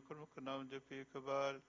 ਗੁਰਮੁਖ ਨਾਮ ਜਪੀ ਇੱਕ ਬਾਰ।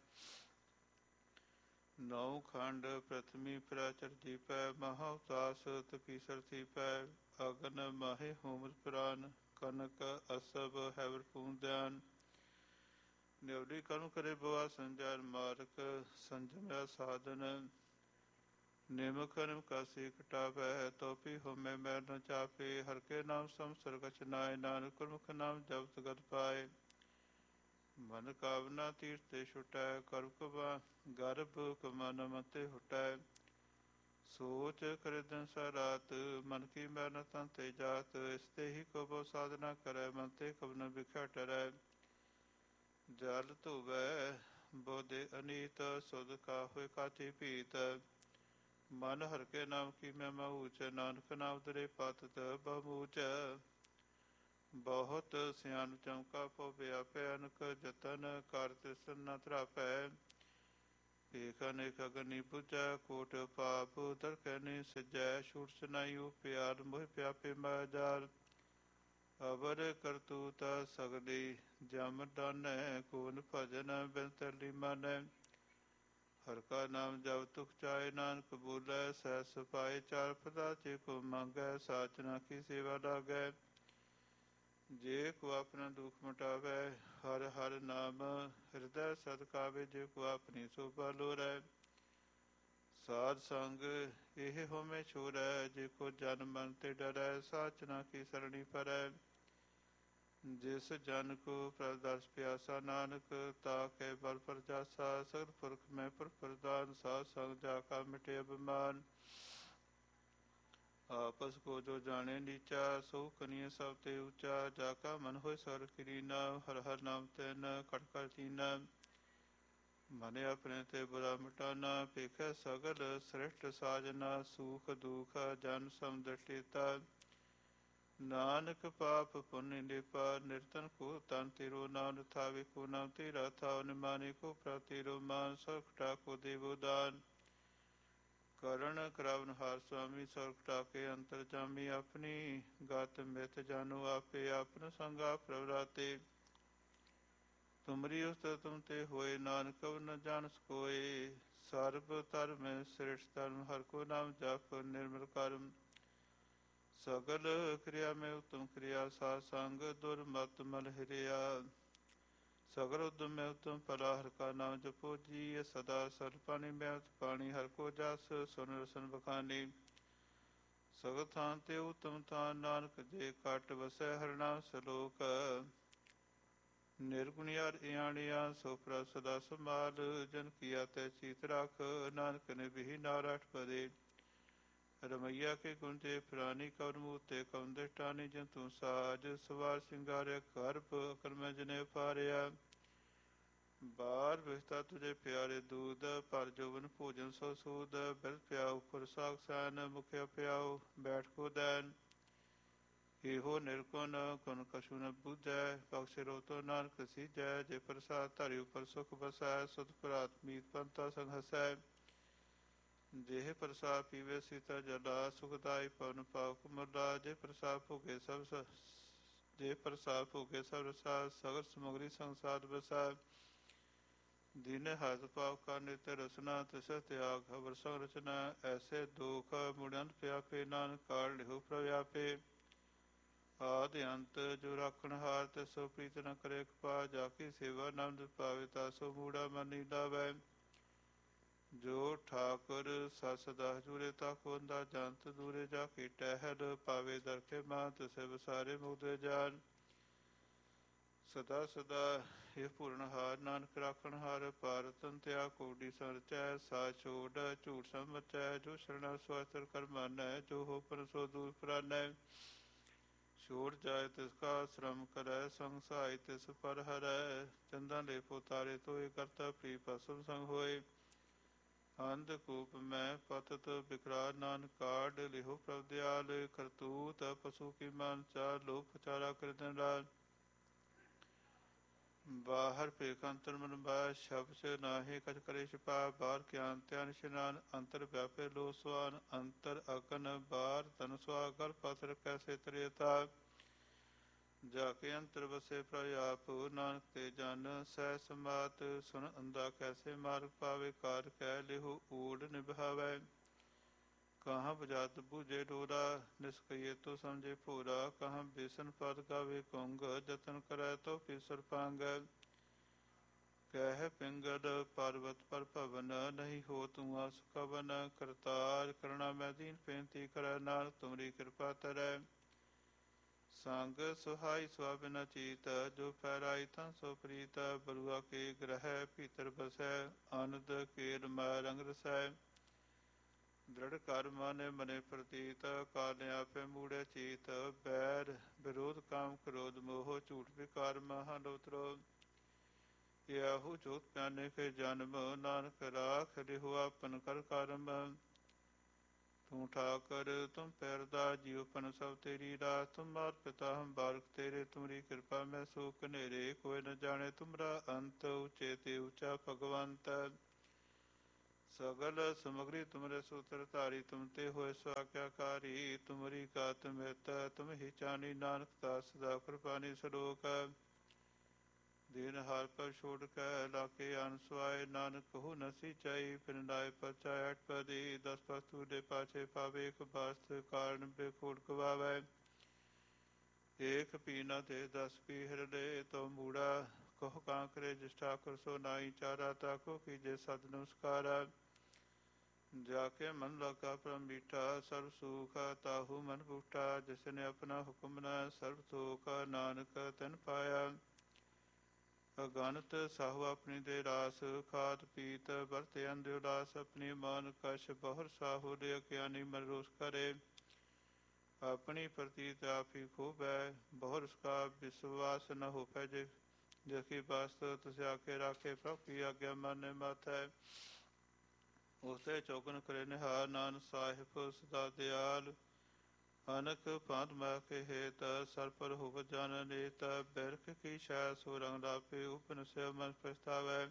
ਨੌ ਖੰਡ ਪ੍ਰਥਮੀ ਪ੍ਰਾਚਰ ਦੀਪੈ, ਮਹਾ ਉਤਾਸ ਤਪੀਸਰ ਥੀਪੈ। ਅਗਨ ਮਾਹੇ ਹੋਮ ਪ੍ਰਾਨ, ਕਨਕ ਅਸਭ ਹੈਵਰ ਪੂਨ ਧਿਆਨ। ਨਿਉਡੀ ਕਰਮ ਕਰੇ ਬਵਾ ਸੰਜਨ, ਮਾਰਕ ਸੰਜਮਿਆ ਸਾਧਨ। ਨਿਮਕ ਨਿਮਕਾਸੀ ਕਟਾਵੈ, ਤੋਪੀ ਹੋਮੈ ਮੈਲ ਨ ਚਾਪੇ। ਹਰਿ ਕੇ ਨਾਮ ਸੰਵਤਸਰ ਕਛ ਨਾਏ, ਨਾਨਕ ਗੁਰਮੁਖ ਨਾਮ ਜਪਤ ਗਤ ਪਾਏ। ਮਨ ਕਾਵਨਾ ਤੀਰਥ ਤੇ ਛੁਟੈ, ਗਰਭ ਕਮਨ ਮਨ ਤੇ ਹੁਟੈ। ਸੋਚ ਕਰੇ ਦਿਨ ਸਾ ਰਾਤ, ਮਨ ਕੀ ਮੈਲ ਨ ਤਨ ਤੇ ਜਾਤ। ਇਸ ਤੇ ਹੀ ਕੋ ਬਹੁ ਸਾਧਨਾ ਕਰੈ, ਮਨ ਤੇ ਕਬਨ ਬਿਖਿਆ ਟਰੈ। ਜਲ ਧੁਵੈ ਬੋਧੇ ਅਨੀਤ, ਸੁਧ ਕਾ ਹੋਇ ਕਾਤੀ ਭੀਤ। ਮਨ ਹਰਿ ਕੇ ਨਾਮ ਕੀ ਮਹਿਮਾ ਊਚ, ਨਾਨਕ ਨਾਮ ਦਰੇ ਪਤਿਤ ਬਹੁ ਊਚ। ਬਹੁਤ ਸਿਆਨ ਚਮਕਾ ਪਉ ਵਿਆਪੈ, ਅਨਕ ਜਤਨ ਕਰ ਤ੍ਰਿਸਨ ਨ ਧਰਾਪੈ। ਏਕ ਅਨੇਕ ਅਗਨੀ ਬੁਝੈ, ਕੋਟ ਪਾਪ ਦਰਕੈ ਨੀ ਸਜੈ। ਛੂਟ ਛਨਾਈ ਪਿਆਰ ਮੋਹਿ ਪਿਆਪੇ ਮਾਇਆ ਜਾਲ। ਅਵਰ ਕਰਤੂਤ ਸਗਲੀ ਜਮ ਡਾਨੈ, ਕੂਨ ਭਜਨ ਬਿਨ ਤਰਲੀ ਮਾਨੈ। ਹਰਿ ਕਾ ਨਾਮ ਜਪ ਤੁਖ ਚਾਏ, ਨਾਨਕ ਬੋਲੇ ਸਹਿਸ ਪਾਏ। ਚਾਰ ਪਦਾ ਜੇ ਕੋ ਮੰਗੈ, ਸਾਚਨਾ ਕੀ ਸੇਵਾ ਲਾਗੈ। ਜੇ ਕੋ ਆਪਣਾ ਦੁਖ ਮਿਟਾਵੈ, ਹਰਿ ਹਰਿ ਨਾਮ ਹਿਰਦੈ ਸਦ ਕਾਵੇ। ਜੇ ਕੋ ਆਪਣੀ ਸੋਭਾ ਲੋਰੈ, ਸਾਧ ਸੰਗ ਇਹ ਹੋਮੈ ਛੋਰੈ। ਜੇ ਕੋ ਜਨ ਮਨ ਤੇ ਡਰੈ, ਸਾਚਨਾ ਕੀ ਸਰਣੀ ਪਰੈ। ਜਿਸ ਜਨ ਕੋ ਪ੍ਰਭ ਦਰਸ ਪਿਆਸਾ, ਨਾਨਕ ਤਾ ਕੈ ਬਲ ਪਰਜਾਸਾ। ਸਗਲ ਪੁਰਖ ਮੈਂ ਪੁਰ ਪ੍ਰਦਾਨ, ਸਾਧ ਸੰਗ ਜਾ ਕਾ ਮਿਟੇ ਅਭਿਮਾਨ। ਆਪਸ ਕੋ ਜੋ ਜਾਣੇ ਨੀਚਾ, ਸੋ ਕਨੀਏ ਸਭ ਤੇ ਊਚਾ। ਜਾ ਕਾ ਮਨ ਹੋਇ ਸਰ ਕਿਰੀਨਾ, ਹਰਿ ਹਰਿ ਨਾਮ ਤੈਨ ਖਟ ਕਰ ਚੀਨਾ। ਮਨ ਆਪਣੇ ਤੇ ਬੁਰਾ ਮਿਟਾਨਾ, ਪੇਖੈ ਸਗਲ ਸ੍ਰਿਸ਼ਟ ਸਾਜਨਾ। ਸੂਖ ਦੁਖ ਜਨ ਸਮ ਦ੍ਰਿਸ਼ਟੀਤਾ, ਨਾਨਕ ਪਾਪ ਪੁੰਨ ਨਿਪਾ। ਨਿਰਤਨ ਕੋ ਤਨ ਤੀਰੋ, ਨਾਮ ਥਾਵੇ ਕੋ ਨਾਮ ਤੀਰਾ ਥਾਵ। ਨਿਮਾਨੇ ਕੋ ਪ੍ਰਤੀਰੋ ਮਾਨ, ਸਰਕਟਾ ਕੋ ਦੇਵੋ ਦਾਨ। ਕਰਨ ਕਰਾਵਨ ਹਾਰ ਸੁਆਮੀ, ਸਵਰਗ ਟਾਕੇ ਅੰਤਰ ਜਾਮੀ। ਆਪਣੀ ਗਤ ਮਿਤ ਜਾਨੋ ਆਪੇ, ਆਪਨ ਸੰਗ ਆਪ ਪ੍ਰਭ ਰਾਤੇ। ਤੁਮਰੀ ਉਸਤਤ ਤੁਮ ਤੇ ਹੋਏ, ਨਾਨਕ ਨ ਜਾਣਸ ਕੋਇ। ਸਰਬ ਧਰਮ ਸ੍ਰੇਸ਼ਟ ਧਰਮ, ਹਰਿ ਕੋ ਨਾਮ ਜਪ ਨਿਰਮਲ ਕਰਮ। ਸਗਲ ਕਿਰਿਆ ਮੈਂ ਉਤਮ ਕਿਰਿਆ, ਸਾਧ ਸੰਗ ਦੁਰਮਤ ਮਲ ਹਿਰਿਆ। ਸਗਲ ਉਦਮ ਮੈਂ ਉਤਮ ਭਲਾ, ਹਰਿ ਕਾ ਨਾਮ ਜਪੋ ਜੀ। ਸਦਾ ਸਰਲ ਪਾਣੀ ਮੈਂ ਪਾਣੀ, ਹਰਿ ਕੋ ਜਸ ਸੁਨ ਰਸਨ ਬਖਾਨੀ। ਸਗਲ ਥਾਨ ਤੇ ਉਤਮ ਥਾਨ, ਨਾਨਕ ਜੇ ਘਟ ਵਸੈ ਹਰਿ ਨਾਮ ਸਲੋਕ। ਨਿਰਗੁਣਿਆਰ ਇਆਣਿਆ, ਸੋ ਪ੍ਰਭ ਸਦਾ ਸੰਭਾਲ। ਜਨ ਕੀਆ ਤੈ ਚੀਤ ਰਾਖ, ਨਾਨਕ ਨੇ ਬਿਹੀ ਨਾਰਾਟ ਪਦੇ। ਰਮਈਆ ਕੇ ਗੁਣ ਤੇ ਪ੍ਰਾਨੀ, ਕਵਨ ਮੂਤ ਤੇ ਕਵਨ ਦ੍ਰਿਸ਼ਟਾਨੀ। ਜਨ ਤੂੰ ਸਾਜ ਸਵਾਰ ਸਿੰਗਾਰਿਆ, ਗਰਭ ਅਕਲ ਮੈਂ ਜਨੇ ਉਪਾਰਿਆ। ਬਾਰ ਬਿਸਤਾ ਤੁਝੇ ਪਿਆਰੇ ਦੂਧ, ਪਰ ਜੋਵਨ ਭੋਜਨ ਸੋ ਸੂਦ। ਬਿਲ ਪਿਆਉ ਉਪਰ ਸਾਗ ਸੈਨ, ਮੁਖਿਆ ਪਿਆਉ ਬੈਠ ਕੋ ਦੈਨ। ਇਹੋ ਨਿਰਗੁਣ ਗੁਣ ਕਛੂ ਨ ਬੂਝੈ, ਬਖਸ਼ੇ ਰੋ ਤੋ ਨਾਨਕ ਸੀਜੈ। ਜੇ ਪ੍ਰਸਾਦ ਧਰਿ ਉਪਰ ਸੁਖ ਬਸੈ, ਸੁਧ ਭਰਾਤ ਮੀਤ ਪੰਤਾ ਸੰਗ ਹਸੈ। ਜਿਹੇ ਪ੍ਰਸਾਦ ਪੀਵੇ ਸੀਤਾ ਜਲਾ, ਸੁਖਦਾਈ ਪਵਨ ਪਾਵਕ ਮੁਲਾ। ਜੇ ਪ੍ਰਸਾਦ ਭੋਗੇ ਸਭ ਰਸਾ, ਸਗਲ ਸਮਗਰੀ ਸੰਸਾਰ ਬਸਾ। ਦੀਨ ਹਰਿ ਪਾਵ ਕਾ ਨਿਤ ਰਸਨਾ, ਤਿਸ ਤਿਆਗ ਖਬਰ ਸੰਗ ਰਚਨਾ। ਐਸੇ ਦੁਖ ਮੁੜਿ ਪਿਆਪੇ, ਨਾਨਕ ਕਾਢ ਲਿਹੋ ਪ੍ਰਭ ਆਪੇ। ਆਦਿ ਅੰਤ ਜੋ ਰਾਖਣ ਹਾਰ, ਤਿਸੋ ਪ੍ਰੀਤ ਨ ਕਰੇ ਕਪਾਰ। ਜਾ ਕੀ ਸੇਵਾ ਨਾਮ ਪਾਵੇ, ਤਾਸੋ ਮੂੜਾ ਮਨ ਨੀ ਲਾਵੈ। ਜੋ ਠਾਕੁਰ ਸਤ ਸਦਾ ਹਜੂਰੇ, ਤਾਕੋ ਅੰਦਾ ਜੰਤ ਦੂਰੇ। ਜਾ ਕੇ ਟਹਿਲ ਪਾਵੇ ਦਰਖੇ ਮਾਨ, ਤਿਸੈ ਵਿਸਾਰੇ ਮੁਕਤਿ ਜਾਨ। ਸਦਾ ਸਦਾ ਇਹ ਪੂਰਨ ਹਾਰ, ਨਾਨਕ ਰਾਖਣ ਹਾਰ। ਭਾਰ ਤਨ ਤਿਆਗ ਕੋਡੀ ਸੰਰਚੈ, ਸਾ ਛੋੜ ਝੂਠ ਸਮ ਬਚੈ। ਜੋ ਸ਼ਰਣਾ ਸੋ ਅਸਤਰ ਕਰ ਮਾਨੈ, ਜੋ ਹੋ ਪਨ ਸੋ ਦੂਰ ਪਰਾਨੈ। ਛੋੜ ਜਾਏ ਤਿਸ ਕਾ ਸ਼ਰਮ ਕਰੈ, ਸੰਗ ਸਹਾਇ ਤਿਸ ਪਰ ਹਰੈ। ਚੰਦਨ ਲੇਪੋ ਤਾਰੇ ਤੋਏ, ਕਰਤਾ ਪ੍ਰੀ ਭਸਮ ਸੰਗ ਹੋਏ। ਅੰਧ ਕੂਪ ਮੈਂ ਪਤਤ ਬਿਕਰਾਰ, ਨਾਨਕ ਕਾਢ ਲਿਹੋ ਪ੍ਰਭ ਦਿਆਲ। ਕਰਤੂਤ ਪਸੂ ਕੀ ਮਾਨ ਚਾਲ, ਲੋਭ ਪਚਾਰਾ ਕਰਿ ਦਿਨ ਰਾਤ। ਬਾਹਰ ਭੇਖ ਅੰਤਰ ਮਨ ਬਾਹਿ, ਸ਼ਬਦ ਨਾਹੀ ਕਛ ਕਰੇ ਛਿਪਾ। ਬਾਹਰ ਗਿਆਨ ਧਿਆਨ ਇਸ਼ਨਾਨ, ਅੰਤਰ ਵਿਆਪੇ ਲੋ ਸੁਆਨ। ਅੰਤਰ ਅਗਨ ਬਾਹਰ ਧਨ ਸੁਆ, ਗਲ ਪਤ ਕੈਸੇ ਤਰੇ ਤਾ। ਜਾ ਕੇ ਅੰਤਰ ਵਸੇ ਪ੍ਰਭ ਆਪ, ਨਾਨਕ ਤੇ ਜਨ ਸਹਿ ਸਮਾਤ। ਸੁਨ ਅੰਧਾ ਕੈਸੇ ਮਾਰਗ ਪਾਵੇ, ਕਾਰ ਕਹਿ ਲਿਹੁ ਊੜ ਨਿਭਾਵੈ। ਕਹਾਂ ਬਜਾਤ ਬੂਝੇ ਡੋਰਾ, ਨਿਸਕਈਏ ਤੋ ਸਮਝੇ ਭੋਰਾ। ਕਹਾਂ ਬੇਸਨ ਪਦ ਗਾਵੇ ਕੁੰਗ, ਜਤਨ ਕਰੈ ਤੋ ਪੀਸਰ ਪਾਂਗੈ। ਕਹਿ ਪਿੰਗਲ ਪਰਬਤ ਪਰ ਭਵਨ, ਨਹੀਂ ਹੋ ਤੂੰ ਆਸ ਕਵਨ। ਕਰਤਾਰ ਕਰਣਾ ਮੈਂ ਦੀਨ ਬੇਨਤੀ ਕਰੈ, ਨਾਨਕ ਤੁਮਰੀ ਕਿਰਪਾ ਤਰੈ। ਸੰਗ ਸੁਹਾਈ ਸੁਹਾਵਿ ਚੀਤ, ਜੋ ਪੈਰਾਈ ਤਾਂ ਸੋ ਪ੍ਰੀਤ। ਬਰੁਆ ਕੇ ਗ੍ਰਹਿ ਭੀਤਰ ਬਸੈ, ਆਨੰਦ ਕੇਲ ਮੈ ਰੰਗ ਰਸੈ। ਦ੍ਰਿੜ ਕਰ ਮਨ ਮਨੇ ਪ੍ਰਤੀਤ, ਕਾਲ ਆਪੇ ਮੂੜੇ ਚੀਤ। ਬੈਰ ਵਿਰੋਧ ਕਾਮ ਕ੍ਰੋਧ ਮੋਹ, ਝੂਠ ਵਿਕਾਰ ਮਹਾ ਲੋਤਰੋ। ਯਾਹੂ ਜੋਤ ਪਿਆਨੇ ਕੇ ਜਨਮ, ਨਾਨਕ ਰਾਖ ਲਿਹੁ ਆਪਨ ਕਰ ਕਰਮ। ਤੂੰ ਠਾਕਰ ਤੁਮ ਪੈਰਦਾ, ਜੀਉ ਪਨ ਸਭ ਤੇਰੀ ਰਾਹ। ਤੁਮ ਮਾਤ ਪਿਤਾ ਹਮ ਬਾਰਕ ਤੇਰੇ, ਤੁਮਰੀ ਕਿਰਪਾ ਮੈਂ ਸੋ ਕਨੇਰੇ। ਕੋਈ ਨ ਜਾਣੇ ਤੁਮਰਾ ਅੰਤ, ਉੱਚੇ ਤੇ ਉੱਚਾ ਭਗਵੰਤ। ਸਗਲ ਸਮਗਰੀ ਤੁਮਰੇ ਸੂਤਰ ਧਾਰੀ, ਤੁਮ ਤੇ ਹੋਏ ਸੋ ਆਗਿਆਕਾਰੀ। ਤੁਮਰੀ ਗਾਤ ਮਿਤ ਤੁਮ ਹੀ ਚਾਨੀ, ਨਾਨਕ ਦਾਸ ਸਦਾ ਕਿਰਪਾਨੀ ਸਲੋਕ। ਦੀਨ ਹਾਰ ਪਰ ਛੋੜ ਕੇ ਲਾਕੇ ਆਨ ਸੁਆਏ, ਨਾਨਕ ਕਹੂ ਨ ਸੀਚਾਈ। ਪਿਨ ਲਾਏ ਪਰਚਾਇ ਅਠ ਪਦੀ, 10 ਪਸਤੂ ਦੇ ਪਾਛੇ ਪਾਵੇ। ਇੱਕ ਬਾਸਤ ਕਾਰਨ ਬੇਖੋੜ ਗਵਾਵੈ। ਏਕ ਪੀ ਨ ਦੇ 10 ਪੀ ਹਿਰਦੇ, ਤੋ ਮੂੜਾ ਕਹੋ ਕਾਂ ਕਰੇ। ਜਿਸ ਠਾਕੁਰ ਸੋ ਨਾਈ ਚਾਰਾ, ਤਾਕੋ ਕੀਜੇ ਸਦ ਨਮਸਕਾਰਾ। ਜਾ ਕੇ ਮਨ ਲਗਾ ਪ੍ਰਭ ਮੀਠਾ, ਸਰਬ ਸੁਖ ਤਾਹੂ ਮਨ ਬੂਠਾ। ਜਿਸਨੇ ਆਪਣਾ ਹੁਕਮ ਨ ਸਰਬ ਥੋਕ, ਨਾਨਕ ਤਿਨ ਪਾਇਆ। ਅਗਨਤ ਸਾਹੂ ਆਪਣੀ ਦੇ ਰਾਸ, ਖਾਤ ਪੀਤ ਵਰਤੇ ਅੰਧ ਉਦਾਸ। ਆਪਣੀ ਮਾਨ ਕਛ ਬਹੁਰ ਸਾਹੂ, ਦੇ ਅਗਿਆਨੀ ਮਨ ਰੋਸ ਕਰੇ। ਆਪਣੀ ਪ੍ਰਤੀਤ ਆਪ ਹੀ ਖੂਬੈ, ਬਹੁਰ ਉਸਕਾ ਵਿਸ਼ਵਾਸ ਨ ਹੋ ਪੈ। ਜਿਸ ਕੀ ਬਾਸਤ ਤਿਸ ਆਕੇ ਰਾਖੇ, ਪ੍ਰਭ ਕੀ ਆਗਿਆ ਮਾਨੇ ਮਾਥੈ। ਉਸਤੇ ਚੌਗਨ ਕਰੇ ਨਿਹਾਲ, ਨਾਨਕ ਸਾਹਿਬ ਸਦਾ ਦਿਆਲ। ਅਨਕ ਭਾਂਤ ਮੈ ਕੇ ਹੇਤ, ਸਰ ਪਰ ਹੋਵ ਜਨ ਨੇਤ। ਬਿਰਖ ਕੀ ਛਾਇ ਸੋ ਰੰਗ ਲਾਪੇ, ਉਪਨ ਸਿਵ ਮਨ ਪਛਤਾਵੈ।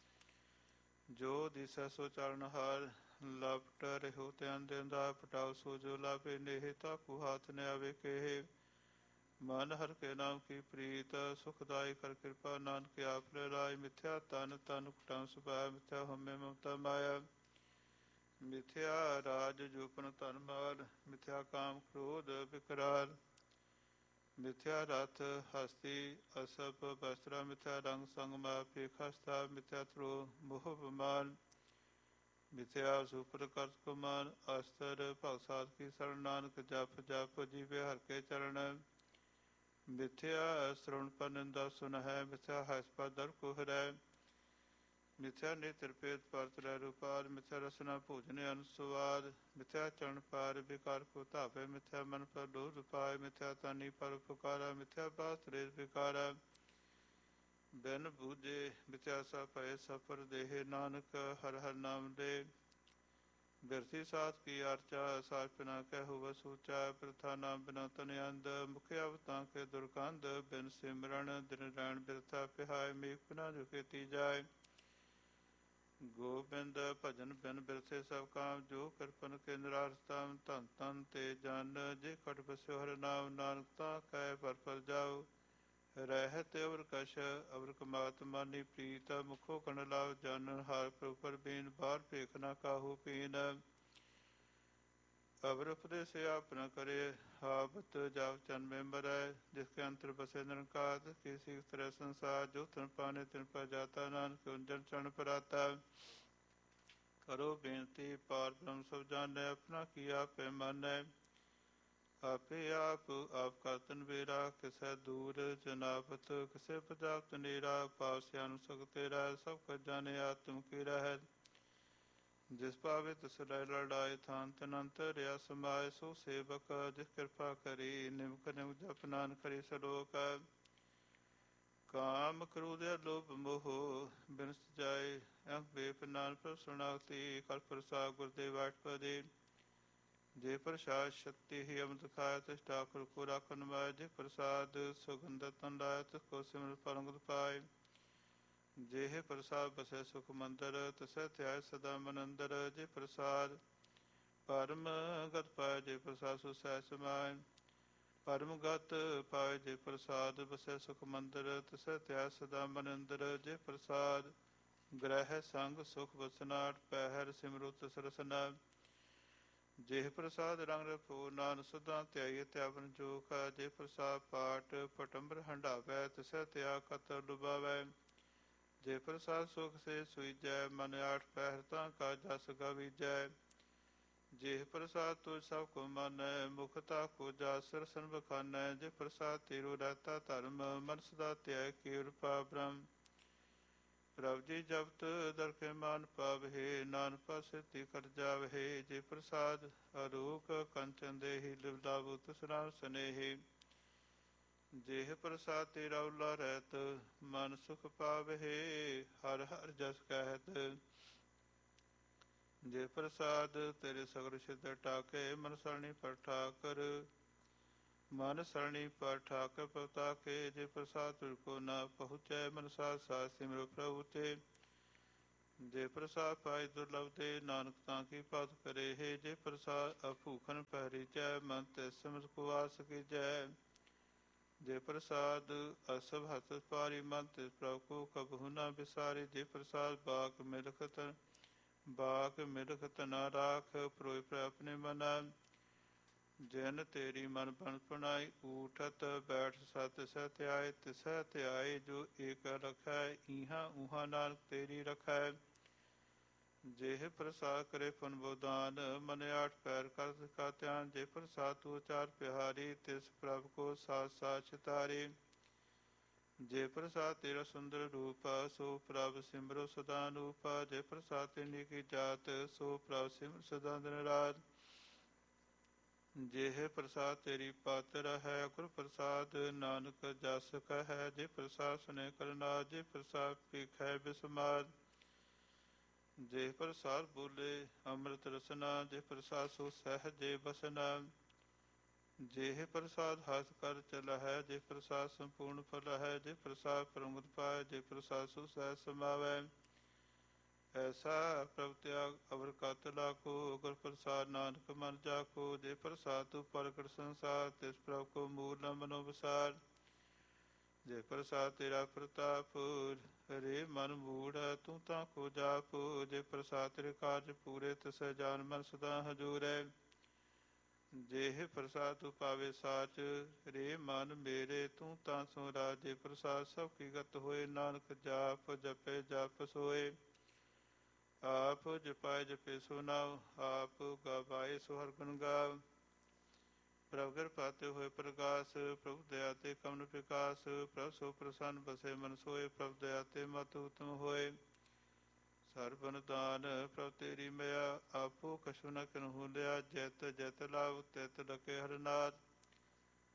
ਜੋ ਦਿਸੈ ਸੋ ਚਰਨ ਹਾਰ, ਲਪਟ ਰਹਿਓ ਧਿਆਨ ਦੇਂਦਾ। ਪਟਾਉ ਸੋ ਜੋ ਲਾਭੇ ਨੇਹ, ਤਾਕੂ ਹਾਥ ਨ ਆਵੇ ਕੇਹ। ਮਨ ਹਰਿ ਕੇ ਨਾਮ ਕੀ ਪ੍ਰੀਤ, ਸੁਖਦਾਈ ਕਰ ਕਿਰਪਾ। ਨਾਨਕ ਆਪ ਰਾਜ ਮਿਥਿਆ ਤਨ, ਤਨ ਕੁਟਾਮ ਸੁਭਾਇ। ਮਿਥਿਆ ਹਉਮੈ ਮਮਤਾ ਮਾਇਆ, ਮਿਥਿਆ ਰਾਜ ਜੂਪਨ ਧਨ ਮਾਲ। ਮਿਥਿਆ ਕਾਮ ਕ੍ਰੋਧ ਵਿਕਰਾਲ, ਮਿਥਿਆ ਰਥ ਹਸਤੀ ਅਸਭ ਬਸਤਰਾ। ਮਿਥਿਆ ਰੰਗ ਸੰਗ ਮਾਪੇ ਖਸਤਾ, ਮਿਥਿਆ ਥਰੋ ਮੋਹ ਬਮਾਨ। ਮਿਥਿਆ ਸੁਪਰ ਕਰਤ ਕੁਮਾਨ, ਅਸਤਰ ਭਗਤ ਸਾਧ ਕੀ ਸਰਣ। ਨਾਨਕ ਜਪ ਜਪ ਜੀਵੇ ਹਰਿ ਕੇ ਚਰਨ। ਮਿਥਿਆ ਸ਼੍ਰਵਣ ਪਰ ਨਿੰਦਾ ਸੁਨਹਿ, ਮਿਥਿਆ ਹਸ ਪਰ ਦਰ ਕੋ ਹਰੈ। ਮਿਥਿਆ ਨੇਤਰ ਭੇਦ ਪਰ ਤਰੈ ਰੂਪਾਲ, ਮਿਥਿਆ ਰਸਨਾ ਭੋਜਨ ਅਨੁਸਵਾਦ। ਮਿਥਿਆ ਚਰਨ ਪਾਰ ਵਿਕਾਰ ਕੋ ਧਾਪੈ, ਮਿਥਿਆ ਮਨ ਪਰ ਲੋਭ ਪਾਇ। ਮਿਥਿਆ ਤਾਨੀ ਪਰ ਪੁਕਾਰਾ, ਮਿਥਿਆ ਬਾਤ ਰੇ ਵਿਕਾਰਾ। ਬਿਨ ਬੂਝੇ ਮਿਥਿਆ ਸਭ ਭਏ ਸਫਰ ਦੇਹ, ਨਾਨਕ ਹਰਿ ਹਰਿ ਨਾਮ ਲੈ। ਬਿਰਥੀ ਸਾਧ ਕੀ ਆਰਚਾ, ਸਾਚ ਬਿਨਾ ਕਹਿ ਵਸ ਊਚਾ। ਬਿਰਥਾ ਨਾਮ ਬਿਨਾ ਤਨ ਅੰਧ, ਮੁਖਿਆ ਅਵਤਾਂ ਕੇ ਦੁਰਗੰਧ। ਬਿਨ ਸਿਮਰਨ ਦਿਨ ਰੈਣ ਬਿਰਥਾ ਪਿਹਾਏ, ਮੇਘ ਬਿਨਾ ਜੋ ਖੇਤੀ ਜਾਏ। ਗੋਬਿੰਦ ਭਜਨ ਬਿਨ ਬਿਰਥੇ ਸਭ ਕਾਮ, ਜੋ ਕਿਰਪਨ ਕੇ ਨਿਰਾਰਤਾਮ। ਧਨ ਧਨ ਤੇ ਜਨ, ਜੇ ਖਟ ਬਸਿਓ ਹਰਿ ਨਾਮ। ਨਾਨਕ ਤਾਂ ਕਹਿ ਪਰ ਪਰ ਜਾਓ, ਰਹਿਤ ਅਵਰ ਕਛ ਅਵਰ ਕਮਾਤ। ਮਾਨੀ ਪ੍ਰੀਤ ਮੁਖੋ ਕਣ ਲਾਭ ਜਨ, ਹਾਰ ਪ੍ਰਭੁ ਪਰਬੀਨ। ਬਾਹਰ ਭੇਖ ਨਾ ਕਾਹੂ ਪੀਨ, ਅਵਰ ਉਪਦੇਸ ਆਪ ਨ ਕਰੇ। ਹਾਵਤ ਜਾਪ ਚਨ ਮੇ ਮਰੈ, ਜਿਸ ਕੇ ਅੰਤਰ ਬਸੇ ਨਿਰੰਕਾਰ। ਤਿਸ ਕੀ ਸੀਖ ਤਰੈ ਸੰਸਾਰ, ਜੋ ਤਨ ਪਾਨੇ ਤਿਨ ਪਰ ਜਾਤਾ। ਨਾਨਕ ਉਂਜਨ ਚਰਨ ਪਰਾਤਾ। ਕਰੋ ਬੇਨਤੀ ਪਾਰ ਬ੍ਰਹਮ ਸਭ ਜਾਣੈ, ਆਪਣਾ ਕੀ ਆਪੇ ਮਾਨੈ। ਆਪੇ ਆਪ ਆਪ ਕਰਤਨ ਵੇਰਾ, ਕਿਸੈ ਦੂਰ ਜਨਾਬਤ ਕਿਸੇ ਪ੍ਰਜਾਪਤ ਨੇਰਾ। ਪਾਵ ਸਿਆਨੁ ਸਗ ਤੇਰਾ, ਸਭ ਕਛ ਜਾਣੇ ਆਤਮ ਕੀ ਰਹਿ। ਜਿਸ ਭਾਵੇ ਤਿਸ ਲੈ ਲੜਾਏ, ਥਾਨ ਤਨ ਅੰਤਰ ਰਿਆ ਸਮਾਏ। ਸੋ ਸੇਵਕ ਜਿਸ ਕਿਰਪਾ ਕਰੀ, ਨਿਮਕ ਨਿਮਕ ਜਪ ਨਾਨਕ ਹਰਿ ਸਲੋਕ। ਕਾਮ ਕ੍ਰੋਧ ਲੋਭ ਮੋਹ ਬਿਨਸ ਜਾਏ, ਅੰਕ ਬੇਪ ਨਾਨਕ ਪ੍ਰਭ ਸੁਣਾਤੀ। ਕਲ ਪ੍ਰਸਾਦ ਗੁਰਦੇਵ ਅਠਪਦੀ, ਜੇ ਪ੍ਰਸਾਦ ਸ਼ਕਤੀ ਹੀ ਅਮਿਤ ਖਾਇਆ। ਤਿਸ ਠਾਕੁਰ ਕੋ ਰਾਖਨ ਮਾਇਆ, ਜੇ ਪ੍ਰਸਾਦ ਸੁਗੰਧਿ ਤਨ ਲਾਇਆ। ਤਿਸ ਕੋ ਸਿਮਰ ਪਰਮਗਤ ਪਾਏ। ਜੇਹ ਪ੍ਰਸਾਦ ਬਸੈ ਸੁਖ ਮੰਦਰ, ਤਿਸੈ ਧਿਆਏ ਸਦਾ ਮਨ ਅੰਦਰ। ਜੇ ਪ੍ਰਸਾਦ ਪਰਮ ਗਤ ਪਾਇਆ, ਜੇ ਪ੍ਰਸਾਦ ਸੁ ਸਹਿਜ ਸਮਾਏ। ਪਰਮ ਗਤ ਪਾਏ ਜੇ ਪ੍ਰਸਾਦ, ਬਸੈ ਸੁਖ ਮੰਦਰ, ਤਿਸੈ ਧਿਆ ਸਦਾ ਮਨ ਅੰਦਰ। ਜੇ ਪ੍ਰਸਾਦ ਗ੍ਰਹਿ ਸੰਗ ਸੁਖ ਬਸਨਾਟ, ਪਹਿਰ ਸਿਮਰੁ ਤਿਸ ਰਸਨਾ। ਜੇ ਪ੍ਰਸਾਦ ਰੰਗ ਰਪੋ, ਨਾਨਕ ਸਦਾ ਧਿਆਈਏ ਧਿਆਵਨ ਜੋਖ। ਜੇ ਪ੍ਰਸਾਦ ਪਾਟ ਪਟੰਬਰ ਹੰਢਾਵੈ, ਤਿਸੈ ਧਿਆ ਕਤ ਲੁਭਾਵੈ। ਜੇ ਪ੍ਰਸਾਦ ਸੁਖ ਸੇ ਸੁਈਜੈ, ਮਨ ਆਠ ਪਹਿਰ ਤਾਂ ਕਾ ਜਸ ਗਾਵੀਜੈ। ਜੇ ਪ੍ਰਸਾਦ ਤੁਜ ਸਭ ਕੋ ਮਾਨੈ, ਮੁਖ ਤਾਕੋ ਜਾਸ ਰਸਨ ਬਖਾਨੈ। ਜੇ ਪ੍ਰਸਾਦ ਤੇਰੋ ਰਹਿਤਾ ਧਰਮ, ਮਨ ਸਦਾ ਧਿਆਏ ਕੇਵਲ ਪਾ ਬ੍ਰਹਮ। ਪ੍ਰਭ ਜੀ ਜਪਤ ਦਰਕੇ ਮਾਨ ਪਾਵਹਿ, ਨਾਨਕ ਪਾਸੇ ਤੀ ਕਰ ਜਾਵਹਿ। ਜੇ ਪ੍ਰਸਾਦ ਅਰੂਕ ਕੰਚਨ ਦੇਹਿ, ਲਿਵ ਲਾਭੂ ਤਿਸ ਨਾਮ ਸਨੇਹਿ। ਜੇ ਪ੍ਰਸਾਦ ਤੇਰਾ ਉਲਾ ਰਹਿਤ, ਮਨ ਸੁਖ ਪਾਵਹਿ, ਹਰ ਹਰ ਜਸ ਕਹਿਤ। ਜੇ ਪ੍ਰਸਾਦ ਤੇਰੇ ਸਗਲ ਸਿੱਧ ਟਾਕੇ, ਮਨ ਸਰਣੀ ਪਰ ਠਾਕਰ। ਮਨ ਸਰਣੀ ਪਰ ਠਾਕਰ ਪਵਤਾਕੇ। ਜੇ ਪ੍ਰਸਾਦ ਤੁਝ ਕੋ ਨਾ ਪਹੁੰਚੈ, ਮਨ ਸਾਧ ਸਾਧ ਸਿਮਰੋ ਪ੍ਰਭੂ ਤੇ। ਜੇ ਪ੍ਰਸਾਦ ਪਾਈ ਦੁਰਲਭ ਦੇ, ਨਾਨਕ ਤਾਂ ਕੀ ਭਗਤ ਕਰੇ ਹੈ। ਜੇ ਪ੍ਰਸਾਦ ਅਭੂਖਨ ਪਹਿਰੀਚੈ, ਮਨ ਤੇ ਸਿਮਰ ਕੋ ਆਸ ਕੀਜੈ। ਜੇ ਪ੍ਰਸਾਦ ਅਸਭ ਹੱਥ ਪਾਰੀ, ਮਨ ਤੇ ਪ੍ਰਭ ਕੋ ਕਬਹੂ ਨਾ ਵਿਸਾਰੀ। ਜੇ ਪ੍ਰਸਾਦ ਬਾਕ ਮਿਲਖਤ ਨਾ ਰਾਖ, ਪਰੋਇ ਪ੍ਰੈ ਆਪਣੇ ਮਨਾ। ਜਿਨ ਤੇਰੀ ਮਨ ਬਨ ਪਨਾਈ, ਊਠਤ ਬੈਠ ਸਤ ਤਿਸੈ ਧਿਆਏ। ਤਿਸੈ ਧਿਆਏ ਜੋ ਏਕ ਰਖੈ, ਈਹਾਂ ਊਹਾਂ ਨਾਨਕ ਤੇਰੀ ਰਖੈ। ਜੇ ਪ੍ਰਸਾਦ ਕਰੇ ਪੁਨ ਬੋਦਾਨ, ਮਨ ਆਠ ਪੈਰ ਕਰ ਕਾ ਧਿਆਨ। ਜੇ ਪ੍ਰਸਾਦ ਤੂ ਚਾਰ ਪਿਹਾਰੀ, ਤਿਸ ਪ੍ਰਭ ਕੋ ਸਾਥ ਸਾਥ ਚਿਤਾਰੀ। ਜੇ ਪ੍ਰਸਾਦ ਤੇਰਾ ਸੁੰਦਰ ਰੂਪ, ਸੋ ਪ੍ਰਭ ਸਿਮਰੋ ਸਦਾ ਅਨੂਪ। ਜੇ ਪ੍ਰਸਾਦ ਤੇਰੀ ਕੀ ਜਾਤ, ਸੋ ਪ੍ਰਭ ਸਿਮਰ ਸਦਾ ਦਿਨ ਰਾਤ। ਜੇ ਪ੍ਰਸਾਦ ਤੇਰੀ ਪਤ ਰਹੈ, ਗੁਰ ਪ੍ਰਸਾਦ ਨਾਨਕ ਜਸ ਕਹੈ। ਜੇ ਪ੍ਰਸਾਦ ਸੁਨੇ ਕਰਨਾਦ, ਜੇ ਪ੍ਰਸਾਦ ਪੀਖੈ ਬਿਸਮਾਦ। ਜੇ ਪ੍ਰਸਾਦ ਬੋਲੇ ਅੰਮ੍ਰਿਤ ਰਸਨਾ, ਜੇ ਪ੍ਰਸਾਦ ਸੋ ਸਹਿਜੇ ਬਸਨਾ। ਜੇ ਪ੍ਰਸਾਦ ਹਸ ਕਰ ਚਲਹਿ, ਜੇ ਪ੍ਰਸਾਦ ਸੰਪੂਰਨ ਫਲਹਿ। ਜੇ ਪ੍ਰਸਾਦ ਪ੍ਰਮੁਦ ਪਾਇ, ਜੇ ਪ੍ਰਸਾਦ ਸੋ ਸਹਿਜ ਸਮਾਵੈ। ਐਸਾ ਪ੍ਰਭ ਤਿਆਗ ਅਵਰ ਕਤ ਲਾਖੋ, ਗੁਰ ਪ੍ਰਸਾਦ ਨਾਨਕ ਮਨ ਜਾਖੋ। ਜੇ ਪ੍ਰਸਾਦ ਤੂੰ ਪ੍ਰਗਟ ਸੰਸਾਰ, ਤਿਸ ਪ੍ਰਭ ਕੋ ਮੂਲ ਨ ਮਨੋ ਵਿਸਾਰ। ਜੇ ਪ੍ਰਸਾਦ ਤੇਰਾ ਪ੍ਰਤਾਪ, ਰੇ ਮਨ ਮੂੜ ਤੂੰ ਤਾਂ ਕੋ ਜਾਪ। ਜੇ ਪ੍ਰਸਾਦ ਤੇਰੇ ਕਾਰਜ ਪੂਰੇ, ਤਿਸੈ ਜਾਨ ਮਨ ਸਦਾ ਹਜੂਰੈ। ਜੇ ਪ੍ਰਸਾਦ ਤੂੰ ਪਾਵੇ ਸਾਚ, ਰੇ ਮਨ ਮੇਰੇ ਤੂੰ ਤਾਂ ਸੋ ਰਾਜ। ਜੇ ਪ੍ਰਸਾਦ ਸਭ ਕੀ ਗਤ ਹੋਏ, ਨਾਨਕ ਜਾਪ ਜਪੇ ਜਪ ਸੋਏ। ਆਪ ਜਪਾਏ ਜਪੇ ਸੋ ਨਾਉ, ਆਪ ਗਵਾਏ ਸੋ ਹਰਿ ਗੁਣ ਗਾਵ। ਪ੍ਰਭ ਕਿਰਪਾ ਤੇ ਹੋਏ ਪ੍ਰਗਾਸ, ਪ੍ਰਭੁ ਦਇਆ ਤੇ ਕਮਲ ਵਿਕਾਸ। ਪ੍ਰਭ ਸੋ ਪ੍ਰਸੰਨ ਬਸੇ ਮਨ ਸੋਏ, ਪ੍ਰਭ ਦਇਆ ਤੇ ਮਤ ਉਤਮ ਹੋਏ। ਸਰਬਨ ਦਾਨ ਪ੍ਰਭ ਤੇਰੀ ਮਿਆ, ਆਪੋ ਕਛੁ ਨ ਕਿਨਹੂ ਲਿਆ। ਜੈਤ ਜੈਤ ਲਾਭ ਤਿਤ ਲਖੇ ਹਰਿ ਨਾਥ।